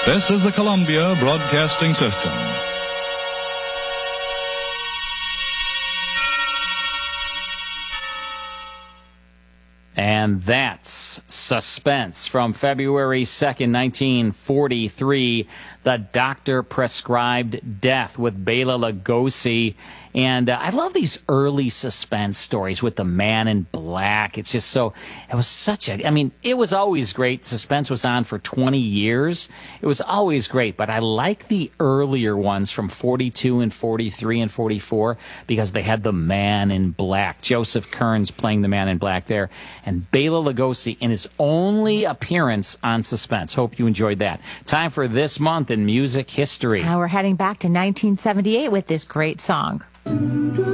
This is the Columbia Broadcasting System. And that's Suspense from February 2nd, 1943, The Doctor Prescribed Death with Bela Lugosi. And I love these early suspense stories with the Man in Black. It's just so, it was such a, I mean, it was always great. Suspense was on for 20 years. It was always great, but I like the earlier ones from 42 and 43 and 44 because they had the Man in Black. Joseph Kearns playing the Man in Black there, and Bela Lugosi in his only appearance on Suspense. Hope you enjoyed that. Time for This Month in Music History. Now we're heading back to 1978 with this great song.